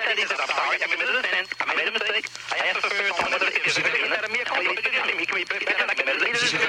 said is, I'm sorry, I committed a sin, I made a mistake, I asked for forgiveness, I committed a sin, I committed a sin,